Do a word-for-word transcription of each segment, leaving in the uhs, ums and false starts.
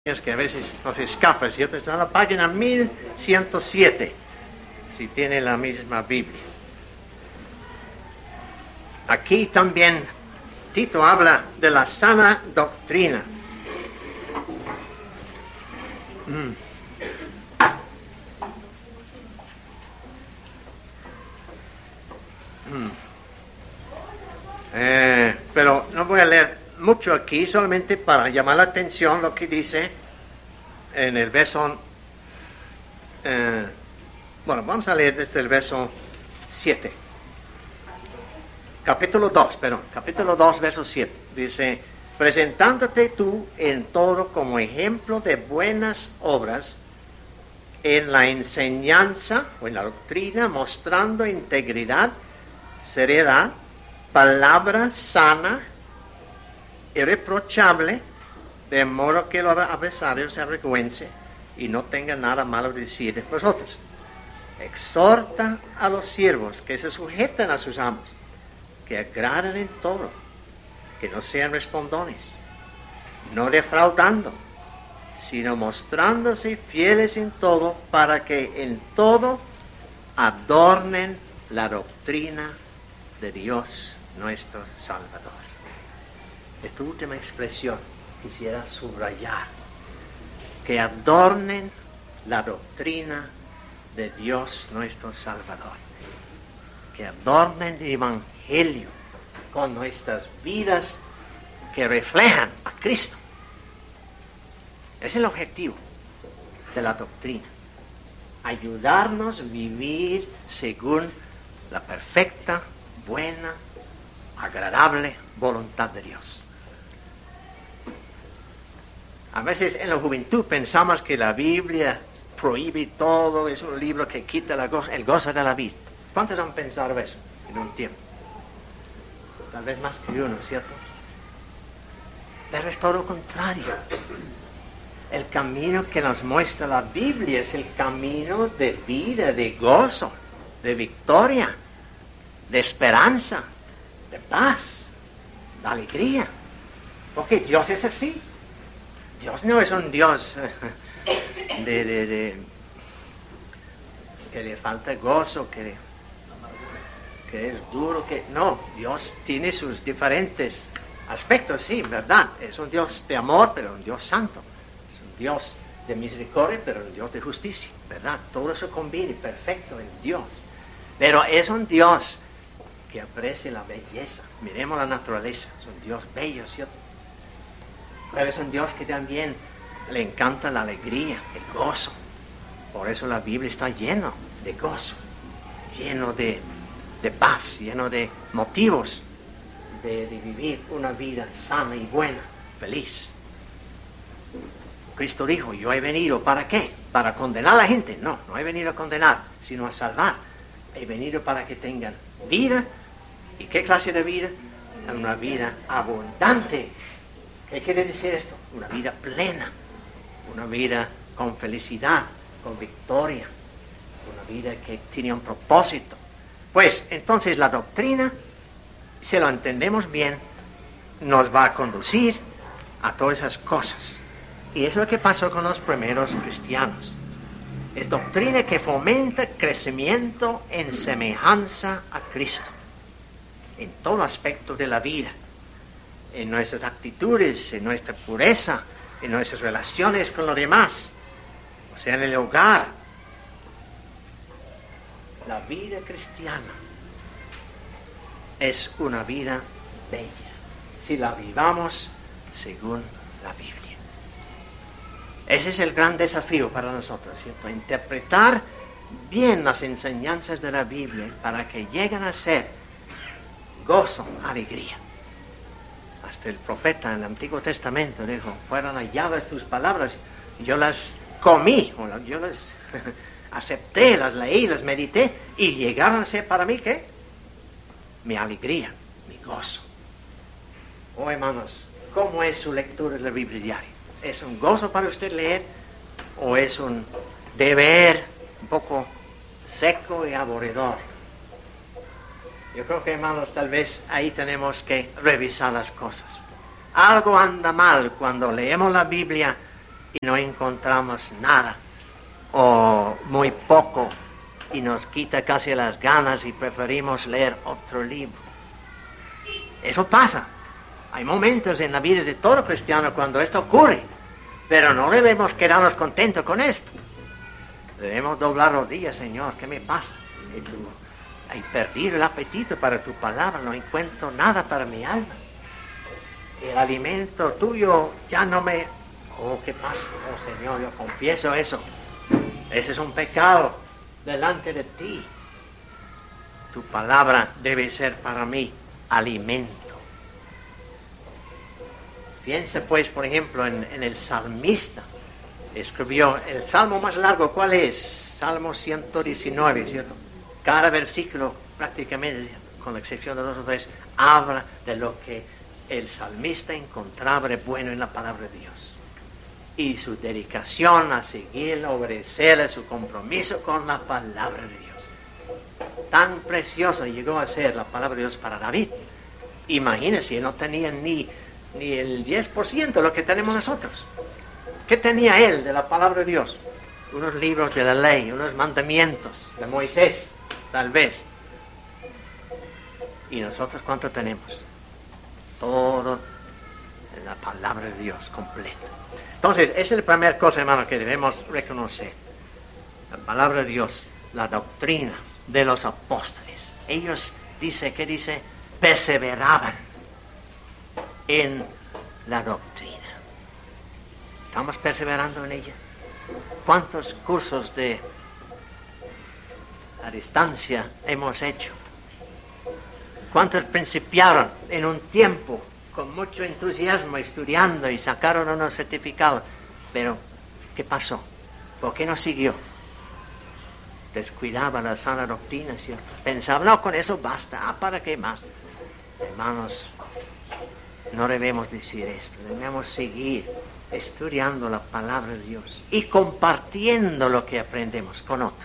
que a veces nos escapa, ¿cierto? Está en la página mil ciento siete, si tiene la misma Biblia. Aquí también Tito habla de la sana doctrina. Mm. Mm. Eh, pero no voy a leer mucho aquí, solamente para llamar la atención lo que dice en el verso, eh, bueno, vamos a leer desde el verso siete, capítulo dos, perdón, capítulo dos, verso siete, dice: presentándote tú en todo como ejemplo de buenas obras, en la enseñanza o en la doctrina, mostrando integridad, seriedad, palabra sana, irreprochable, de modo que los adversarios se avergüencen y no tengan nada malo de decir de vosotros. Exhorta a los siervos que se sujeten a sus amos, que agraden en todo, que no sean respondones, no defraudando, sino mostrándose fieles en todo, para que en todo adornen la doctrina de Dios nuestro Salvador. Esta última expresión quisiera subrayar: que adornen la doctrina de Dios nuestro Salvador, que adornen el Evangelio con nuestras vidas que reflejan a Cristo. Es el objetivo de la doctrina: ayudarnos a vivir según la perfecta, buena, agradable voluntad de Dios. A veces en la juventud pensamos que la Biblia prohíbe todo, es un libro que quita la go- el gozo de la vida. ¿Cuántos han pensado eso en un tiempo? Tal vez más que uno, ¿cierto? Pero es todo lo contrario. El camino que nos muestra la Biblia es el camino de vida, de gozo, de victoria, de esperanza, de paz, de alegría. Porque Dios es así. Dios no es un Dios de, de, de que le falta gozo, que, que es duro, que no. Dios tiene sus diferentes aspectos, sí, verdad. Es un Dios de amor, pero un Dios santo. Es un Dios de misericordia, pero un Dios de justicia, verdad. Todo eso conviene perfecto en Dios. Pero es un Dios que aprecia la belleza. Miremos la naturaleza. Es un Dios bello, ¿cierto? Pero es un Dios que también le encanta la alegría, el gozo. Por eso la Biblia está llena de gozo, lleno de, de paz, lleno de motivos de, de vivir una vida sana y buena, feliz. Cristo dijo: yo he venido, ¿para qué? ¿Para condenar a la gente? No, no he venido a condenar, sino a salvar. He venido para que tengan vida. ¿Y qué clase de vida? Una vida abundante. ¿Qué quiere decir esto? Una vida plena, una vida con felicidad, con victoria, una vida que tiene un propósito. Pues entonces la doctrina, si lo entendemos bien, nos va a conducir a todas esas cosas. Y es lo que pasó con los primeros cristianos. Es doctrina que fomenta crecimiento en semejanza a Cristo, en todo aspecto de la vida. En nuestras actitudes, en nuestra pureza, en nuestras relaciones con los demás, o sea, en el hogar. La vida cristiana es una vida bella, si la vivamos según la Biblia. Ese es el gran desafío para nosotros, ¿cierto? Interpretar bien las enseñanzas de la Biblia para que lleguen a ser gozo, alegría. Hasta el profeta en el Antiguo Testamento dijo: fueron halladas tus palabras, yo las comí, o yo las acepté, las leí, las medité, y llegaron a ser para mí, ¿qué? Mi alegría, mi gozo. Oh, hermanos, ¿cómo es su lectura de la Biblia diaria? ¿Es un gozo para usted leer, o es un deber un poco seco y aburridor? Yo creo que, hermanos, tal vez ahí tenemos que revisar las cosas. Algo anda mal cuando leemos la Biblia y no encontramos nada o muy poco y nos quita casi las ganas y preferimos leer otro libro. Eso pasa. Hay momentos en la vida de todo cristiano cuando esto ocurre, pero no debemos quedarnos contentos con esto. Debemos doblar rodillas, Señor, ¿qué me pasa? Y tú, hay perdido el apetito para tu palabra, no encuentro nada para mi alma. El alimento tuyo ya no me... Oh, ¿qué pasa? Oh, Señor, yo confieso eso. Ese es un pecado delante de ti. Tu palabra debe ser para mí alimento. Piensa pues, por ejemplo, en, en el salmista. Escribió el salmo más largo, ¿cuál es? Salmo ciento diecinueve, ¿cierto? Cada versículo prácticamente, con la excepción de dos o tres, habla de lo que el salmista encontraba de bueno en la palabra de Dios. Y su dedicación a seguir, obedecer, su compromiso con la palabra de Dios. Tan preciosa llegó a ser la palabra de Dios para David. Imagínense, no tenía ni, ni el diez por ciento de lo que tenemos nosotros. ¿Qué tenía él de la palabra de Dios? Unos libros de la ley, unos mandamientos de Moisés, tal vez. ¿Y nosotros cuánto tenemos? Todo en la palabra de Dios completa. Entonces, esa es la primera cosa, hermano, que debemos reconocer. La palabra de Dios, la doctrina de los apóstoles. Ellos, dice, ¿qué dice? Perseveraban en la doctrina. ¿Estamos perseverando en ella? ¿Cuántos cursos de a distancia hemos hecho? ¿Cuántos principiaron en un tiempo con mucho entusiasmo estudiando y sacaron unos certificados? Pero, ¿qué pasó? ¿Por qué no siguió? Descuidaba la sana doctrina, ¿cierto? Pensaba, no, con eso basta. Ah, ¿para qué más? Hermanos, no debemos decir esto. Debemos seguir estudiando la palabra de Dios y compartiendo lo que aprendemos con otros.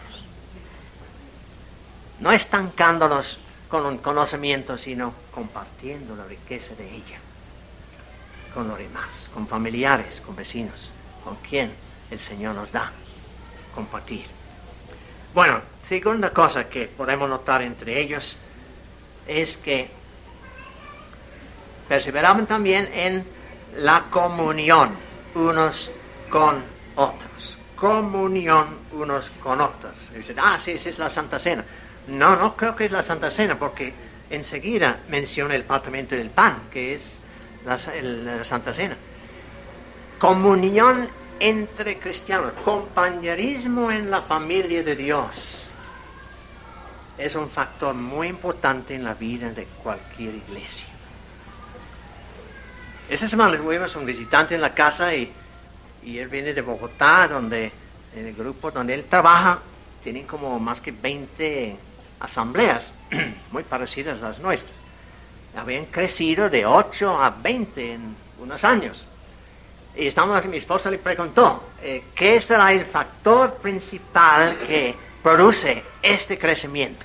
No estancándonos con un conocimiento, sino compartiendo la riqueza de ella con los demás, con familiares, con vecinos, con quien el Señor nos da compartir. Bueno, segunda cosa que podemos notar entre ellos es que perseveraban también en la comunión unos con otros. Comunión unos con otros. Y dicen, ah, sí, esa es la Santa Cena. No, no creo que es la Santa Cena, porque enseguida menciona el partimiento del pan, que es la, el, la Santa Cena. Comunión entre cristianos, compañerismo en la familia de Dios. Es un factor muy importante en la vida de cualquier iglesia. Esta semana tuvimos un visitante en la casa y, y él viene de Bogotá, donde en el grupo donde él trabaja tienen como más que veinte asambleas muy parecidas a las nuestras. Habían crecido de ocho a veinte en unos años. Y estamos, mi esposa le preguntó, eh, ¿qué será el factor principal que produce este crecimiento?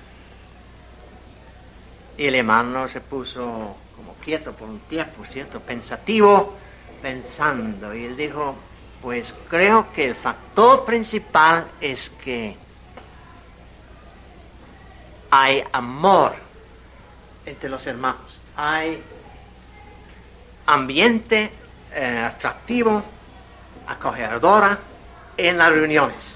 Y el hermano se puso como quieto por un tiempo, ¿cierto? Pensativo, pensando. Y él dijo, pues creo que el factor principal es que hay amor entre los hermanos, hay ambiente eh, atractivo, acogedora en las reuniones.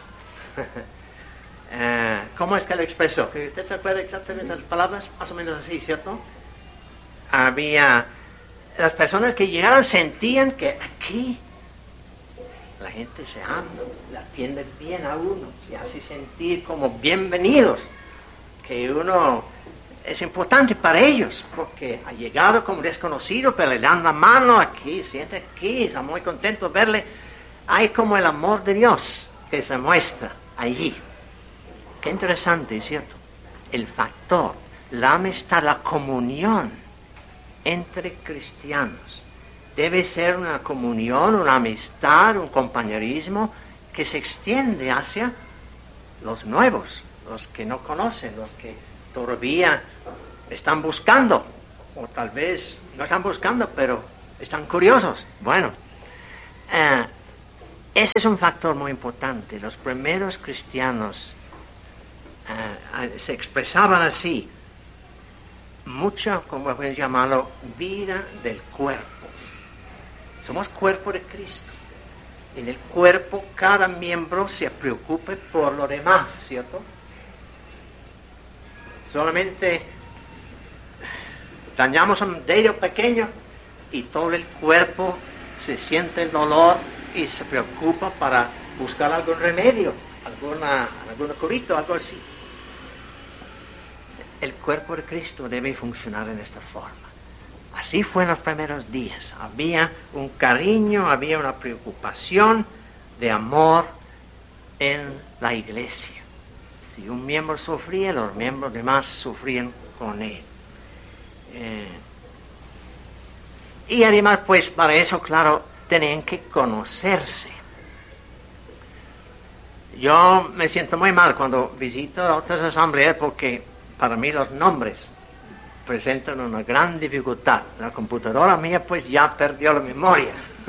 eh, ¿Cómo es que lo expresó? ¿Usted se acuerda exactamente de las palabras? Más o menos así, ¿cierto? Había, las personas que llegaron sentían que aquí la gente se ama, le atiende bien a uno, se hace sentir como bienvenidos. Que uno es importante para ellos, porque ha llegado como desconocido, pero le dan la mano aquí, siente aquí, está muy contento de verle. Hay como el amor de Dios que se muestra allí. Qué interesante, ¿cierto? El factor, la amistad, la comunión entre cristianos debe ser una comunión, una amistad, un compañerismo que se extiende hacia los nuevos, los que no conocen, los que todavía están buscando, o tal vez no están buscando, pero están curiosos. Bueno, eh, ese es un factor muy importante. Los primeros cristianos uh, se expresaban así, mucho, como voy a llamarlo, vida del cuerpo. Somos cuerpo de Cristo. En el cuerpo cada miembro se preocupe por lo demás, ¿cierto? Solamente dañamos un dedo pequeño y todo el cuerpo se siente el dolor y se preocupa para buscar algún remedio, alguna, alguna curita, algo así. El cuerpo de Cristo debe funcionar en esta forma. Así fue en los primeros días. Había un cariño, había una preocupación de amor en la iglesia. Si un miembro sufría, los miembros demás sufrían con él. Eh, y además, pues, para eso, claro, tenían que conocerse. Yo me siento muy mal cuando visito otras asambleas porque para mí los nombres presentan una gran dificultad. La computadora mía pues ya perdió la memoria.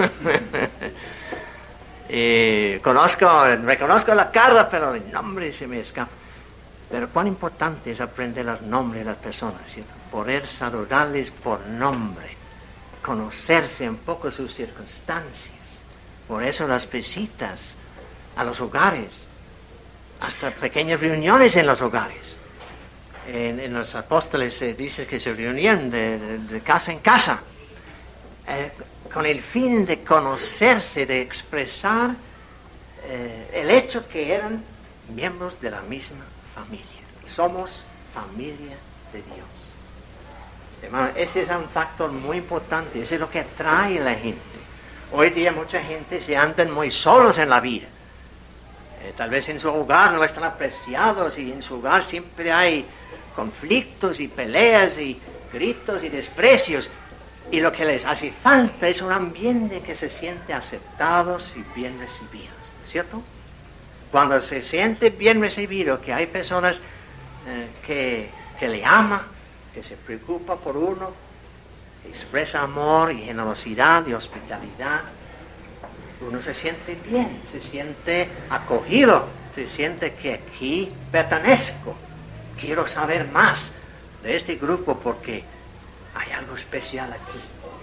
y conozco, reconozco la cara, pero el nombre se me escapa. Pero cuán importante es aprender los nombres de las personas, ¿cierto? Poder saludarles por nombre, conocerse un poco sus circunstancias. Por eso las visitas a los hogares, hasta pequeñas reuniones en los hogares. En, en los apóstoles se dice que se reunían de, de, de casa en casa, eh, con el fin de conocerse, de expresar eh, el hecho que eran miembros de la misma familia. Somos familia de Dios. Hermano, ese es un factor muy importante, ese es lo que atrae a la gente. Hoy día mucha gente se andan muy solos en la vida. Eh, tal vez en su hogar no están apreciados y en su hogar siempre hay conflictos y peleas y gritos y desprecios. Y lo que les hace falta es un ambiente que se siente aceptados y bien recibidos, ¿cierto? Cuando se siente bien recibido, que hay personas eh, que, que le aman, que se preocupa por uno, expresa amor y generosidad y hospitalidad, uno se siente bien, se siente acogido, se siente que aquí pertenezco. Quiero saber más de este grupo porque hay algo especial aquí.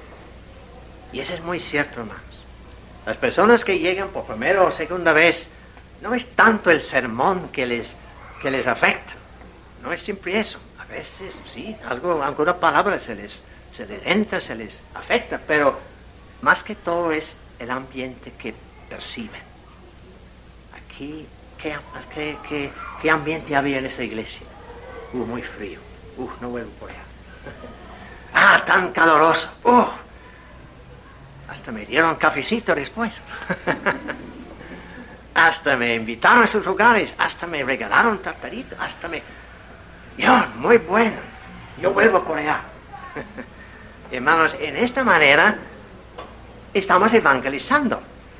Y eso es muy cierto, hermanos. Las personas que llegan por primera o segunda vez, no es tanto el sermón que les, que les afecta. No es siempre eso. A veces, sí, algo, alguna palabra se les, se les entra, se les afecta, pero más que todo es el ambiente que perciben. Aquí, ¿qué, qué, qué, qué ambiente había en esa iglesia? Uh, muy frío. Uh, no vuelvo por allá. Ah, tan caloroso. Uh, hasta me dieron cafecito después. Hasta me invitaron a sus hogares. Hasta me regalaron tartarito. Hasta me... Yo, muy bueno. Yo vuelvo por allá. Hermanos, en esta manera estamos evangelizando.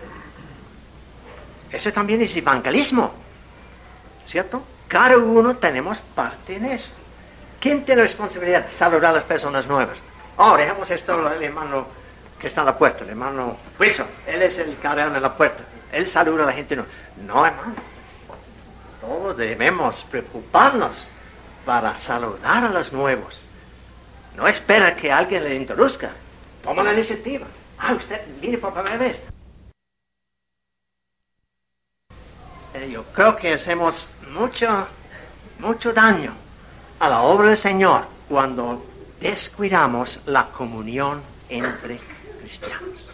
Eso también es evangelismo. ¿Cierto? Cada uno tenemos parte en eso. ¿Quién tiene la responsabilidad de saludar a las personas nuevas? Oh, dejemos esto al hermano que está en la puerta, el hermano Wilson. Él es el carón en la puerta. Él saluda a la gente nueva. No, hermano. Todos debemos preocuparnos para saludar a los nuevos. No espera que alguien le introduzca. Toma la iniciativa. Ah, usted viene por primera vez. Yo creo que hacemos mucho, mucho daño a la obra del Señor cuando descuidamos la comunión entre cristianos.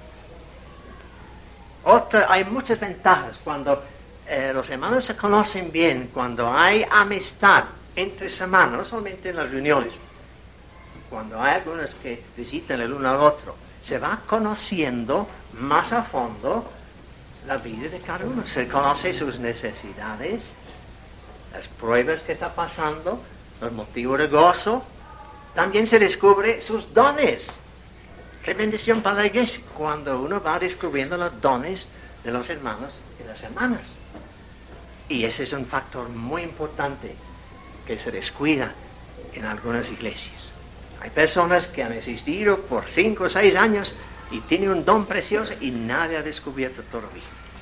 Otra, hay muchas ventajas cuando eh, los hermanos se conocen bien, cuando hay amistad entre hermanos, no solamente en las reuniones, cuando hay algunos que visitan el uno al otro, se va conociendo más a fondo la vida de cada uno. Se conoce sus necesidades, las pruebas que está pasando, los motivos de gozo. También se descubre sus dones. Qué bendición para la iglesia cuando uno va descubriendo los dones de los hermanos y las hermanas. Y ese es un factor muy importante que se descuida en algunas iglesias. Hay personas que han existido por cinco o seis años y tienen un don precioso y nadie ha descubierto todavía.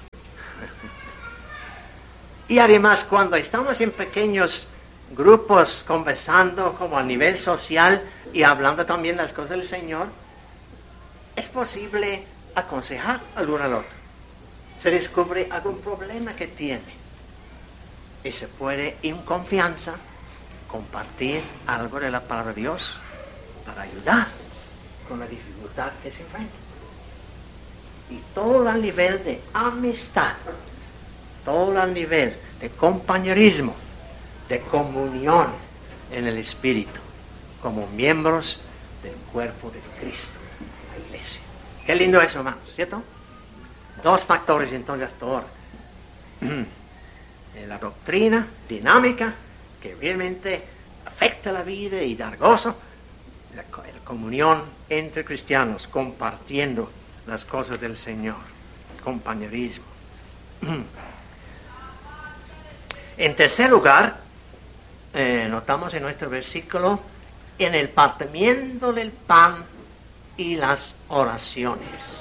Y además, cuando estamos en pequeños grupos conversando como a nivel social y hablando también las cosas del Señor, es posible aconsejar al uno al otro. Se descubre algún problema que tiene y se puede, en confianza, compartir algo de la palabra de Dios para ayudar con la dificultad que se enfrenta. Y todo al nivel de amistad, todo al nivel de compañerismo, de comunión en el Espíritu, como miembros del cuerpo de Cristo, la Iglesia. Qué lindo eso, hermanos, ¿cierto? Dos factores entonces hasta ahora. La doctrina dinámica que realmente afecta la vida y da gozo, la, la comunión entre cristianos, compartiendo las cosas del Señor, compañerismo. En tercer lugar, eh, notamos en nuestro versículo, en el partimiento del pan y las oraciones.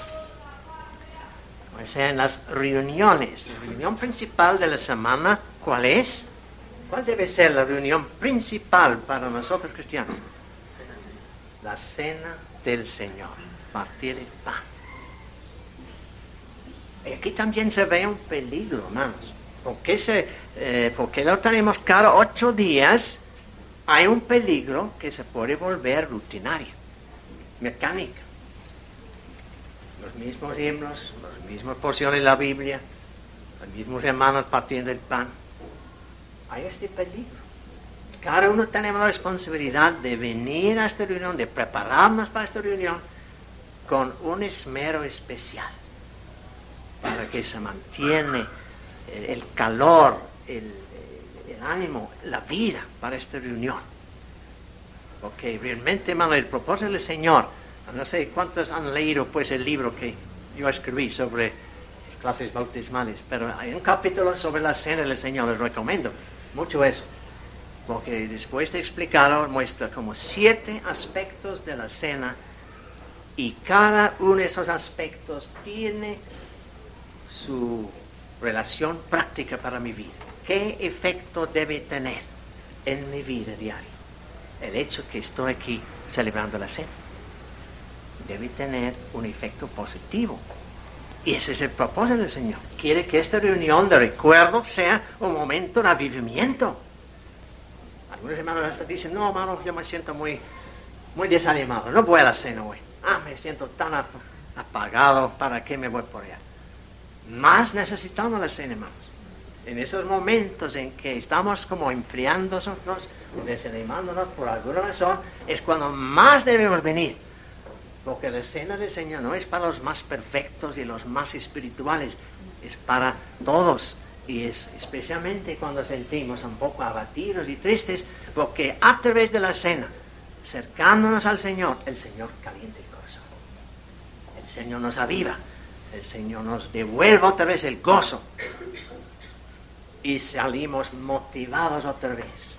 O sea, en las reuniones. La reunión principal de la semana, ¿cuál es? ¿Cuál debe ser la reunión principal para nosotros cristianos? La cena del Señor, partir el pan. Y aquí también se ve un peligro, hermanos. ¿Por qué, se, eh, porque lo tenemos cada ocho días? Hay un peligro que se puede volver rutinario, mecánica. Los mismos himnos, las mismas porciones de la Biblia, los mismos hermanos partiendo el pan. Hay este peligro. Cada uno tenemos la responsabilidad de venir a esta reunión, de prepararnos para esta reunión con un esmero especial, para que se mantiene el, el calor, el, el, el ánimo, la vida para esta reunión. Porque realmente, hermano, el propósito del Señor, no sé cuántos han leído pues el libro que yo escribí sobre clases bautismales, pero hay un capítulo sobre la cena del Señor, les recomiendo mucho eso, porque después de explicarlo muestra como siete aspectos de la cena y cada uno de esos aspectos tiene su relación práctica para mi vida. ¿Qué efecto debe tener en mi vida diaria el hecho que estoy aquí celebrando la cena? Debe tener un efecto positivo. Y ese es el propósito del Señor. Quiere que esta reunión de recuerdo sea un momento de avivamiento. Algunos hermanos hasta dicen, no, hermano, yo me siento muy, muy desanimado. No voy a la cena hoy. Ah, me siento tan ap- apagado. ¿Para qué me voy por allá? Más necesitamos la cena, hermanos. En esos momentos en que estamos como enfriándonos, desanimándonos por alguna razón, es cuando más debemos venir. Porque la cena del Señor no es para los más perfectos y los más espirituales, es para todos. Y es especialmente cuando sentimos un poco abatidos y tristes, porque a través de la cena, acercándonos al Señor, el Señor calienta el corazón. El Señor nos aviva, el Señor nos devuelve otra vez el gozo. Y salimos motivados otra vez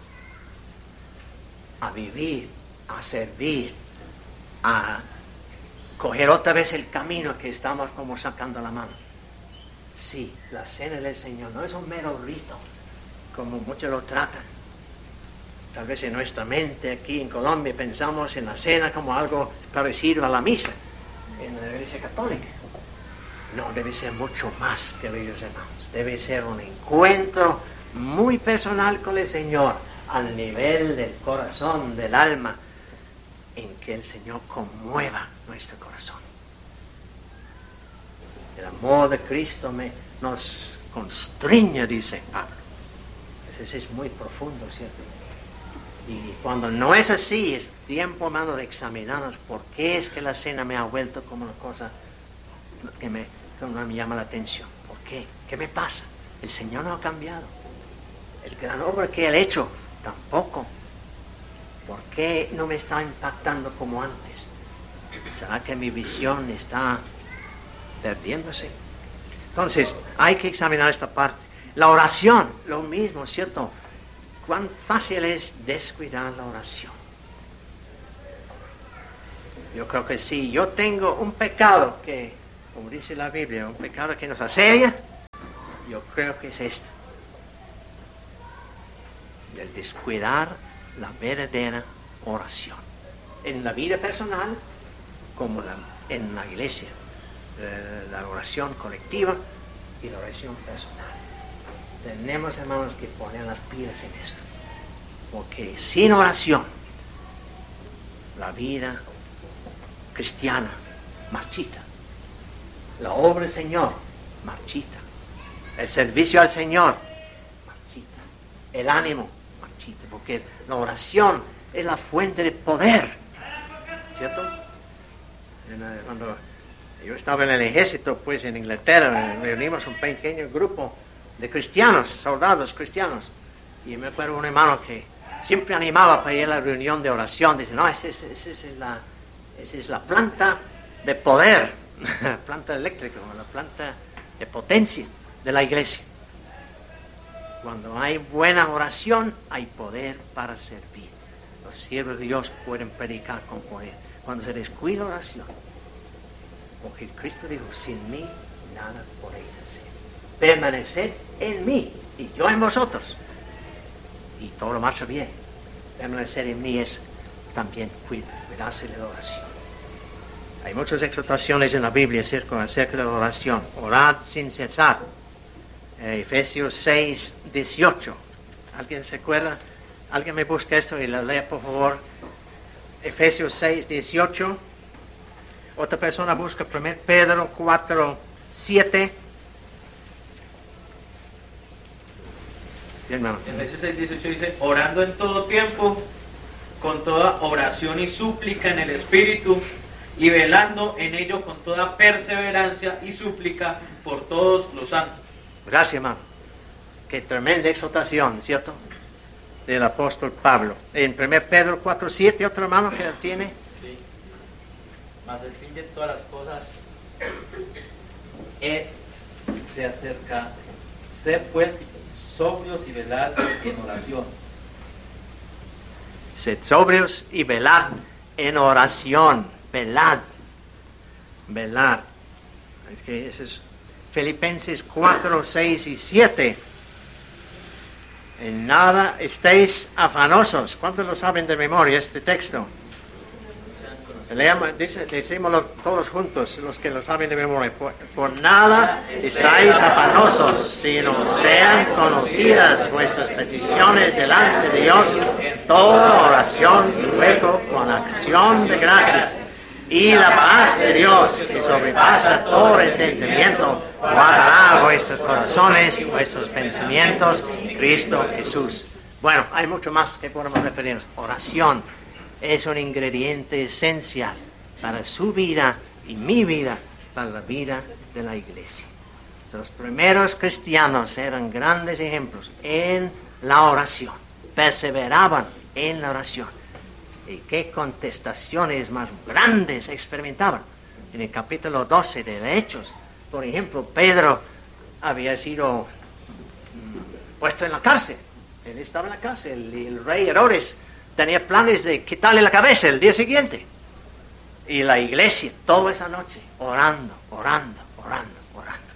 a vivir, a servir, a coger otra vez el camino que estamos como sacando la mano. Sí, la cena del Señor no es un mero rito, como muchos lo tratan. Tal vez en nuestra mente aquí en Colombia pensamos en la cena como algo parecido a la misa en la Iglesia Católica. No, debe ser mucho más, queridos hermanos. Debe ser un encuentro muy personal con el Señor, al nivel del corazón, del alma, en que el Señor conmueva nuestro corazón. El amor de Cristo me, nos constriñe, dice Pablo. Ese es muy profundo, ¿cierto? Y cuando no es así, es tiempo, hermano, de examinarnos por qué es que la cena me ha vuelto como una cosa que me, que no me llama la atención. ¿Por qué? ¿Qué me pasa? El Señor no ha cambiado. El gran obra que Él ha hecho, tampoco. ¿Por qué no me está impactando como antes? ¿Será que mi visión está perdiéndose? Entonces, hay que examinar esta parte. La oración, lo mismo, ¿cierto? Cuán fácil es descuidar la oración. Yo creo que si yo tengo un pecado que, como dice la Biblia, un pecado que nos asedia, yo creo que es esta: el descuidar la verdadera oración en la vida personal como la, en la iglesia, eh, la oración colectiva y la oración personal. Tenemos, hermanos, que poner las pilas en eso, porque sin oración la vida cristiana marchita, la obra del Señor marchita, el servicio al Señor marchita, el ánimo marchita, porque la oración es la fuente de poder, ¿cierto? Cuando yo estaba en el ejército, pues en Inglaterra, reunimos un pequeño grupo de cristianos, soldados cristianos, y me acuerdo un hermano que siempre animaba para ir a la reunión de oración. Dice, no, esa es, esa es, la, esa es la planta de poder, la planta eléctrica, la planta de potencia de la iglesia. Cuando hay buena oración, hay poder para servir. Los siervos de Dios pueden predicar con poder. Cuando se descuida la oración, porque Cristo dijo, sin mí nada podéis hacer. Permaneced en mí y yo en vosotros, y todo lo marcha bien. Permanecer en mí es también cuidarse de la oración. Hay muchas exhortaciones en la Biblia acerca, acerca de la oración. Orad sin cesar. Eh, Efesios seis, dieciocho. ¿Alguien se acuerda? ¿Alguien me busca esto y lo lea, por favor? Efesios seis, dieciocho. Otra persona busca primero Pedro cuatro, siete. Bien, hermano. En Efesios seis, dieciocho dice, orando en todo tiempo, con toda oración y súplica en el Espíritu, y velando en ello con toda perseverancia y súplica por todos los santos. Gracias, hermano. Qué tremenda exhortación, ¿cierto? Del apóstol Pablo. En primero Pedro cuatro, siete, otro hermano que tiene. Sí. Mas el fin de todas las cosas es, se acerca. Ser pues sobrios y velad en oración. Sed sobrios y velad en oración. Velad. Velad. Okay, ese es Filipenses cuatro, seis y siete. En nada estéis afanosos. ¿Cuántos lo saben de memoria este texto? Leamos, dice, decímoslo todos juntos, los que lo saben de memoria. Por, por nada estáis afanosos, sino sean conocidas vuestras peticiones delante de Dios, toda oración y ruego con acción de gracias. Y la paz de Dios, que sobrepasa todo entendimiento, guardará vuestros corazones, vuestros pensamientos, en Cristo Jesús. Bueno, hay mucho más que podemos referirnos. Oración es un ingrediente esencial para su vida y mi vida, para la vida de la iglesia. Los primeros cristianos eran grandes ejemplos en la oración, perseveraban en la oración. Y qué contestaciones más grandes experimentaban. En el capítulo doce de Hechos, por ejemplo, Pedro había sido mm, puesto en la cárcel. Él estaba en la cárcel y el rey Herodes tenía planes de quitarle la cabeza el día siguiente. Y la iglesia toda esa noche orando, orando, orando, orando.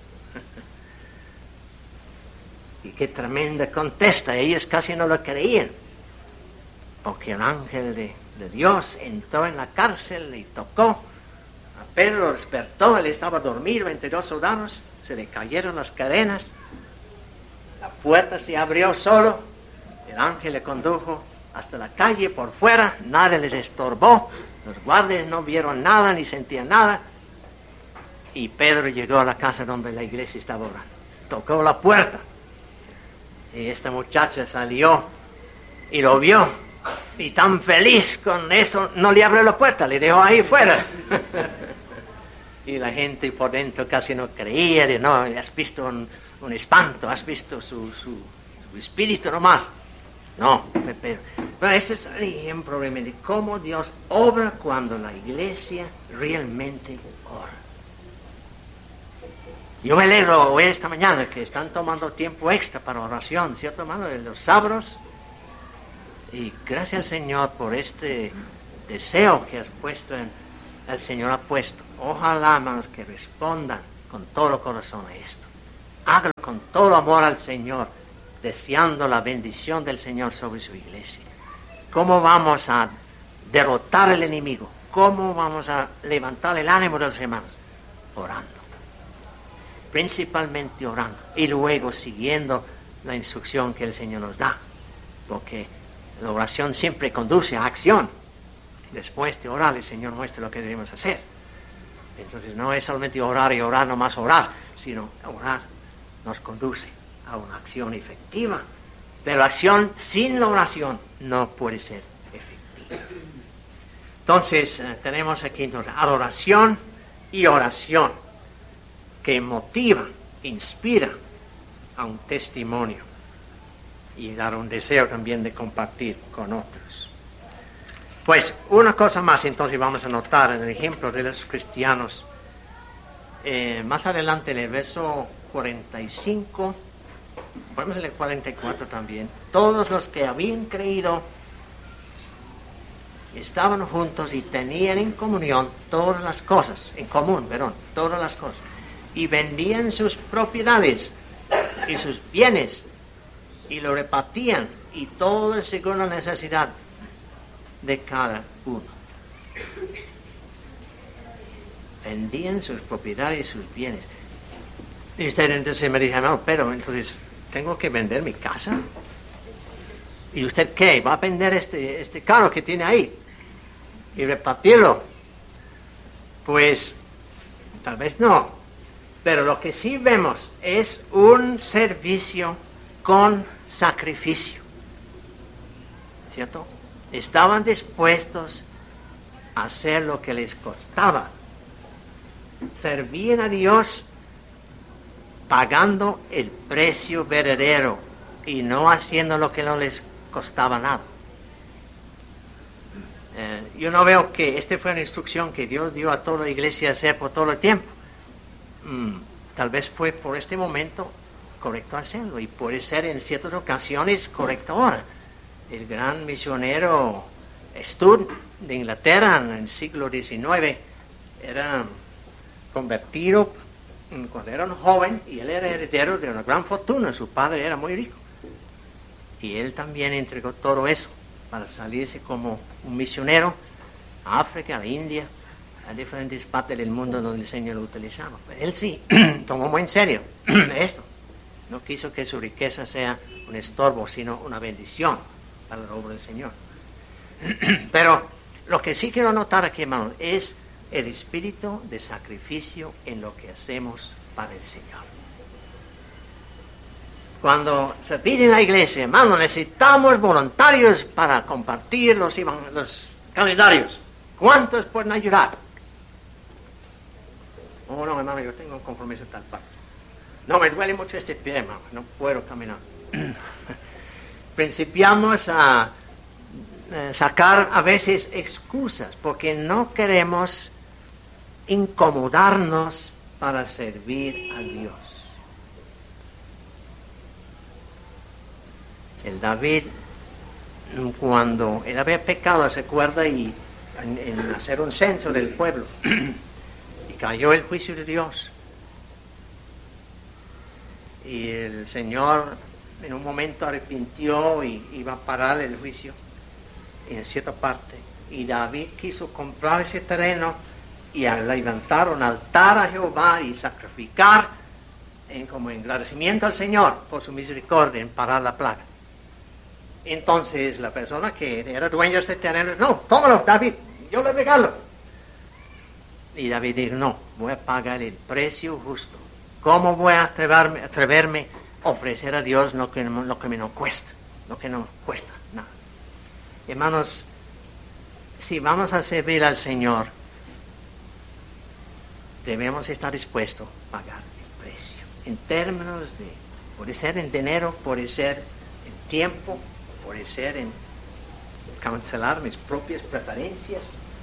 Y qué tremenda contesta. Ellos casi no lo creían. Porque un ángel de, de Dios entró en la cárcel y tocó. A Pedro lo despertó, él estaba dormido entre dos soldados, se le cayeron las cadenas, la puerta se abrió solo, el ángel le condujo hasta la calle por fuera, nadie les estorbó, los guardias no vieron nada ni sentían nada, y Pedro llegó a la casa donde la iglesia estaba orando. Tocó la puerta, y esta muchacha salió y lo vio. Y tan feliz con eso, no le abrió la puerta, le dejó ahí fuera. Y la gente por dentro casi no creía, de, no, has visto un, un espanto, has visto su, su, su espíritu nomás. No, pero, pero ese es el ejemplo de cómo Dios obra cuando la iglesia realmente ora. Yo me alegro hoy esta mañana que están tomando tiempo extra para oración, ¿cierto, hermano? De los sábados. Y gracias al Señor por este deseo que has puesto, en, el Señor ha puesto. Ojalá, hermanos, que respondan con todo el corazón a esto. hágalo con todo amor al Señor, deseando la bendición del Señor sobre su iglesia. ¿Cómo vamos a derrotar al enemigo? ¿Cómo vamos a levantar el ánimo de los hermanos? Orando. Principalmente orando. Y luego siguiendo la instrucción que el Señor nos da. Porque la oración siempre conduce a acción. Después de orar, el Señor muestra lo que debemos hacer. Entonces no es solamente orar y orar, no más orar, sino orar nos conduce a una acción efectiva. Pero acción sin la oración no puede ser efectiva. Entonces eh, tenemos aquí entonces adoración y oración que motiva, inspira a un testimonio y dar un deseo también de compartir con otros. Pues una cosa más entonces vamos a notar en el ejemplo de los cristianos. Eh, más adelante en el verso cuarenta y cinco, podemos leer cuarenta y cuatro también. Todos los que habían creído estaban juntos y tenían en comunión todas las cosas, en común, perdón, todas las cosas. Y vendían sus propiedades y sus bienes y lo repartían, y todo según la necesidad de cada uno. Vendían sus propiedades y sus bienes. Y usted entonces me dice, no, pero entonces tengo que vender mi casa. ¿Y usted qué? ¿Va a vender este, este carro que tiene ahí y repartirlo? Pues tal vez no. Pero lo que sí vemos es un servicio con sacrificio. ¿Cierto? Estaban dispuestos a hacer lo que les costaba. Servían a Dios pagando el precio verdadero y no haciendo lo que no les costaba nada. Eh, yo no veo que esta fue una instrucción que Dios dio a toda la iglesia a hacer por todo el tiempo. Mm, tal vez fue por este momento correcto hacerlo y puede ser en ciertas ocasiones correcto ahora. El gran misionero Stud de Inglaterra en el siglo diecinueve era convertido cuando era un joven y él era heredero de una gran fortuna. Su padre era muy rico y él también entregó todo eso para salirse como un misionero a África, a la India, a diferentes partes del mundo donde el Señor lo utilizaba. Pero él sí tomó muy en serio esto. No quiso que su riqueza sea un estorbo, sino una bendición para la obra del Señor. Pero lo que sí quiero notar aquí, hermanos, es el espíritu de sacrificio en lo que hacemos para el Señor. Cuando se pide en la iglesia, hermano, necesitamos voluntarios para compartir los, los calendarios. ¿Cuántos pueden ayudar? Oh, no, hermano, yo tengo un compromiso tal parte. No, me duele mucho este pie, hermano, no puedo caminar. Principiamos a eh, sacar a veces excusas porque no queremos incomodarnos para servir a Dios. El David, cuando él había pecado, se acuerda, y en, en hacer un censo del pueblo, y cayó el juicio de Dios. Y el Señor en un momento arrepintió y iba a parar el juicio en cierta parte. Y David quiso comprar ese terreno y levantar un altar a Jehová y sacrificar en, como agradecimiento al Señor por su misericordia en parar la plaga. Entonces la persona que era dueño de este terreno, no, tómalo, David, yo le regalo. Y David dijo, no, voy a pagar el precio justo. ¿Cómo voy a atreverme, atreverme a ofrecer a Dios lo que, lo que me no cuesta? Lo que no cuesta nada. Hermanos, si vamos a servir al Señor, debemos estar dispuestos a pagar el precio. En términos de, puede ser en dinero, puede ser en tiempo, puede ser en cancelar mis propias preferencias,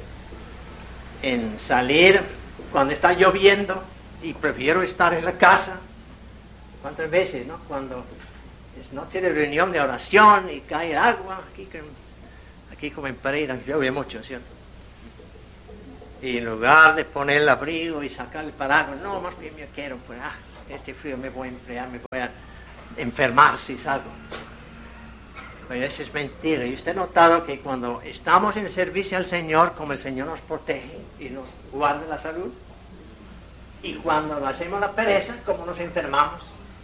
en salir cuando está lloviendo y prefiero estar en la casa. ¿Cuántas veces, no? Cuando es noche de reunión de oración y cae agua, aquí, aquí como en Pereira llueve mucho, ¿cierto? Y en lugar de poner el abrigo y sacar el paraguas, no, más bien yo quiero, pues, ah, este frío me voy a enfriar, me voy a enfermar si salgo. Pero eso es mentira. Y usted ha notado que cuando estamos en servicio al Señor, como el Señor nos protege y nos guarda la salud, y cuando hacemos la pereza, como nos enfermamos.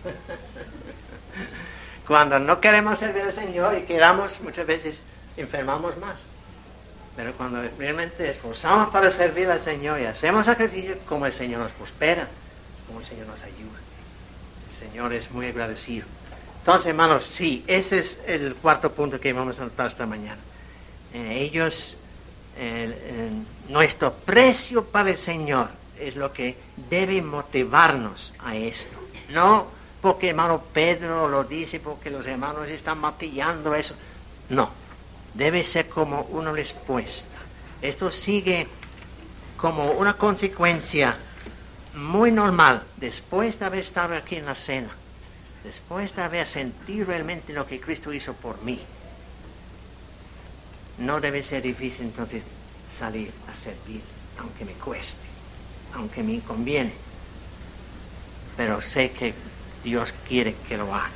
Cuando no queremos servir al Señor y queramos, muchas veces enfermamos más. Pero cuando realmente esforzamos para servir al Señor y hacemos sacrificio, como el Señor nos prospera, como el Señor nos ayuda. El Señor es muy agradecido. Entonces, hermanos, sí, ese es el cuarto punto que vamos a tratar esta mañana. Eh, ellos, eh, eh, nuestro precio para el Señor es lo que debe motivarnos a esto. No porque hermano Pedro lo dice, porque los hermanos están martillando eso. No, debe ser como una respuesta. Esto sigue como una consecuencia muy normal después de haber estado aquí en la cena. Después de haber sentido realmente lo que Cristo hizo por mí, no debe ser difícil entonces salir a servir, aunque me cueste, aunque me inconviene. Pero sé que Dios quiere que lo haga.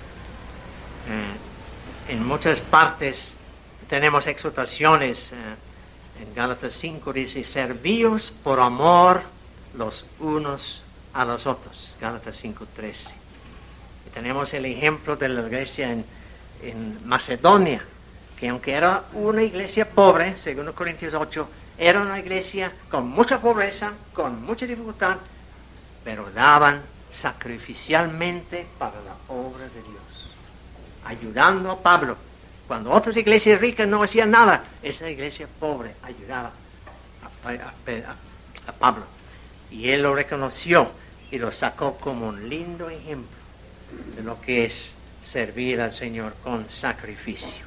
Eh, en muchas partes tenemos exhortaciones. Eh, en Gálatas cinco dice, servíos por amor los unos a los otros. Gálatas cinco trece. Tenemos el ejemplo de la iglesia en, en Macedonia, que aunque era una iglesia pobre, según Corintios ocho, era una iglesia con mucha pobreza, con mucha dificultad, pero daban sacrificialmente para la obra de Dios, ayudando a Pablo. Cuando otras iglesias ricas no hacían nada, esa iglesia pobre ayudaba a, a, a, a Pablo. Y él lo reconoció y lo sacó como un lindo ejemplo de lo que es servir al Señor con sacrificio.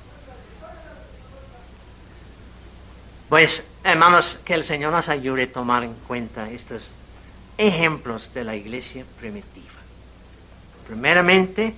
Pues, hermanos, que el Señor nos ayude a tomar en cuenta estos ejemplos de la iglesia primitiva. Primeramente,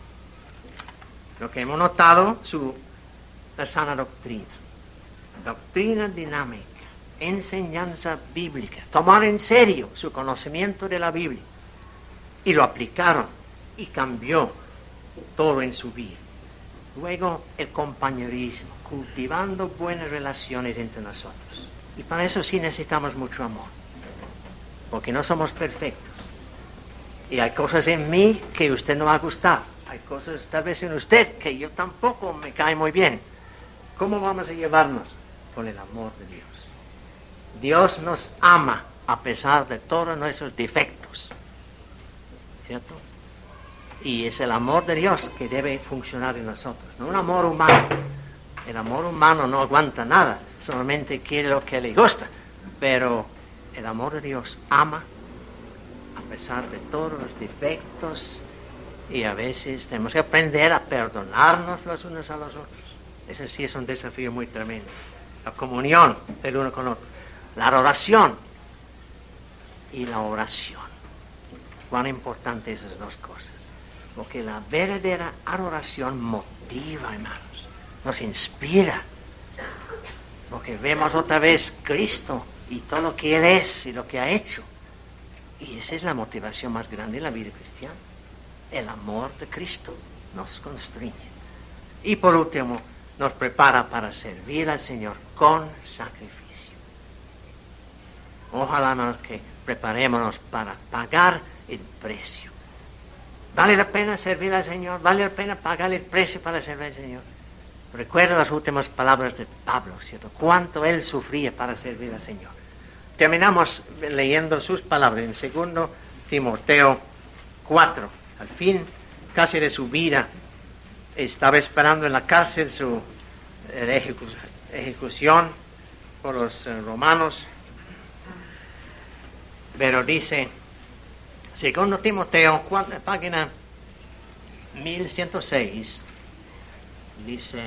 lo que hemos notado, su, la sana doctrina. Doctrina dinámica, enseñanza bíblica. Tomar en serio su conocimiento de la Biblia. Y lo aplicaron. Y cambió todo en su vida. Luego el compañerismo, cultivando buenas relaciones entre nosotros. Y para eso sí necesitamos mucho amor, porque no somos perfectos. Y hay cosas en mí que usted no va a gustar. Hay cosas tal vez en usted que yo tampoco me cae muy bien. ¿Cómo vamos a llevarnos? Con el amor de Dios. Dios nos ama a pesar de todos nuestros defectos. ¿Cierto? Y es el amor de Dios que debe funcionar en nosotros, no un amor humano. El amor humano no aguanta nada, solamente quiere lo que le gusta. Pero el amor de Dios ama a pesar de todos los defectos, y a veces tenemos que aprender a perdonarnos los unos a los otros. Eso sí es un desafío muy tremendo. La comunión del uno con otro, la adoración y la oración. Cuán importante esas dos cosas. Porque la verdadera adoración motiva, hermanos, nos inspira. Porque vemos otra vez Cristo y todo lo que Él es y lo que ha hecho. Y esa es la motivación más grande de la vida cristiana. El amor de Cristo nos constriñe. Y por último, nos prepara para servir al Señor con sacrificio. Ojalá, hermanos, que preparémonos para pagar el precio. ¿Vale la pena servir al Señor? ¿Vale la pena pagar el precio para servir al Señor? Recuerda las últimas palabras de Pablo, ¿cierto? Cuánto él sufría para servir al Señor. Terminamos leyendo sus palabras en segundo Timoteo cuatro. Al fin, casi de su vida, estaba esperando en la cárcel su ejecu- ejecución por los eh, romanos. Pero dice, segundo Timoteo, página mil ciento seis, dice,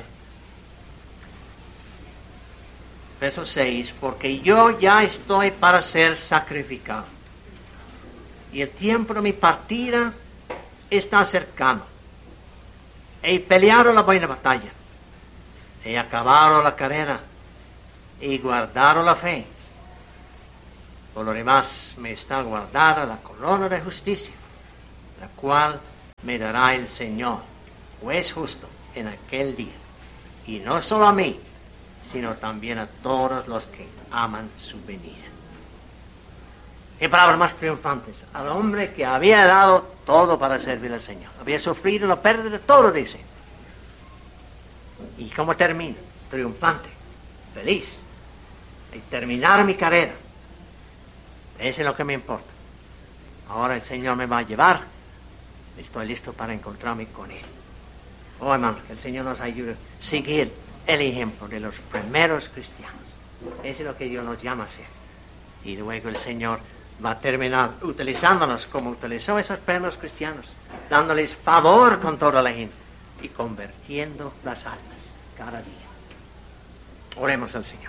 verso seis, porque yo ya estoy para ser sacrificado, y el tiempo de mi partida está cercano. He peleado la buena batalla, he acabado la carrera, he guardado la fe. Por lo demás me está guardada la corona de justicia, la cual me dará el Señor, juez justo, en aquel día. Y no solo a mí, sino también a todos los que aman su venida. Qué palabras más triunfantes. Al hombre que había dado todo para servir al Señor. Había sufrido la pérdida de todo, dice. ¿Y cómo termina? Triunfante, feliz. Y terminar mi carrera. Eso es lo que me importa. Ahora el Señor me va a llevar. Estoy listo para encontrarme con Él. Oh, hermano, que el Señor nos ayude a seguir el ejemplo de los primeros cristianos. Eso es lo que Dios nos llama a hacer. Y luego el Señor va a terminar utilizándonos como utilizó a esos primeros cristianos, dándoles favor con toda la gente y convirtiendo las almas cada día. Oremos al Señor.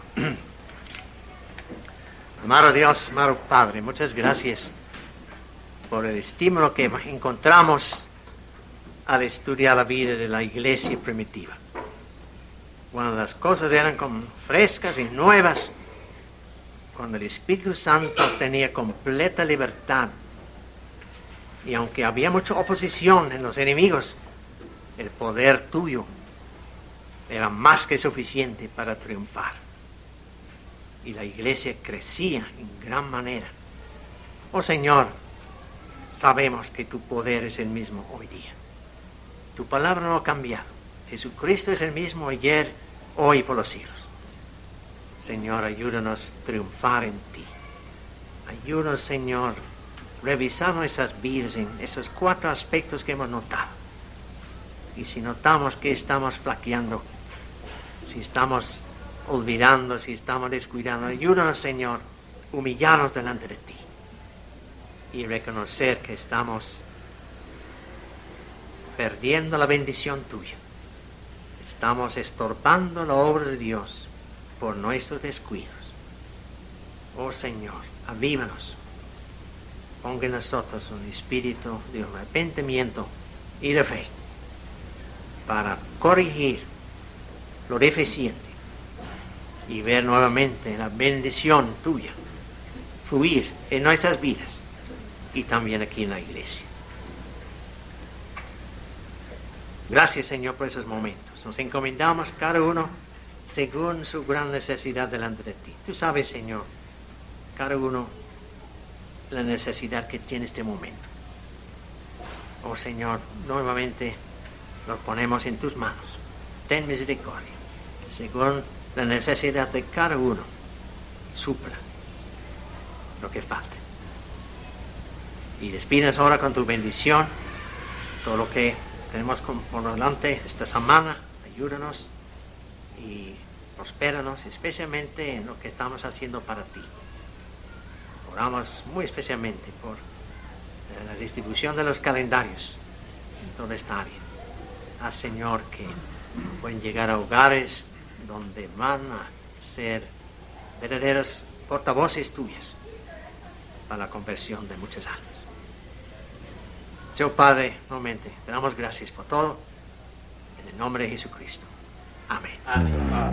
Amado Dios, amado Padre, muchas gracias por el estímulo que encontramos al estudiar la vida de la iglesia primitiva. Cuando las cosas eran como frescas y nuevas, cuando el Espíritu Santo tenía completa libertad, y aunque había mucha oposición en los enemigos, el poder tuyo era más que suficiente para triunfar. Y la iglesia crecía en gran manera. Oh Señor, sabemos que tu poder es el mismo hoy día. Tu palabra no ha cambiado. Jesucristo es el mismo ayer, hoy y por los siglos. Señor, ayúdanos a triunfar en ti. Ayúdanos, Señor, a revisar nuestras vidas en esos cuatro aspectos que hemos notado. Y si notamos que estamos flaqueando, si estamos olvidando, si estamos descuidando, ayúdanos, Señor, a humillarnos delante de ti y reconocer que estamos perdiendo la bendición tuya. Estamos estorbando la obra de Dios por nuestros descuidos. Oh Señor, avívanos. Ponga en nosotros un espíritu de arrepentimiento y de fe para corregir lo deficiente y ver nuevamente la bendición tuya fluir en nuestras vidas y también aquí en la iglesia. Gracias, Señor, por esos momentos. Nos encomendamos cada uno según su gran necesidad delante de ti. Tú sabes, Señor, cada uno la necesidad que tiene este momento. Oh, Señor, nuevamente nos ponemos en tus manos. Ten misericordia, según la necesidad de cada uno. Supla lo que falte. Y despídenos ahora con tu bendición. Todo lo que tenemos por delante esta semana, ayúdanos y prospéranos, especialmente en lo que estamos haciendo para ti. Oramos muy especialmente por la distribución de los calendarios en toda esta área. Haz, Señor, que pueden llegar a hogares donde van a ser verdaderas portavoces tuyas para la conversión de muchas almas. Señor Padre, nuevamente, te damos gracias por todo. En el nombre de Jesucristo. Amén. Amén.